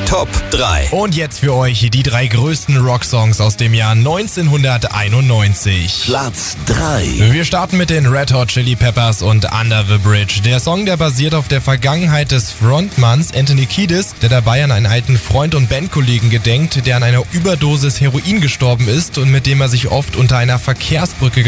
Top 3. Und jetzt für euch die 3 größten Rocksongs aus dem Jahr 1991. Platz 3. Wir starten mit den Red Hot Chili Peppers und Under the Bridge. Der Song, der basiert auf der Vergangenheit des Frontmanns Anthony Kiedis, der dabei an einen alten Freund und Bandkollegen gedenkt, der an einer Überdosis Heroin gestorben ist und mit dem er sich oft unter einer Verkehrsbrücke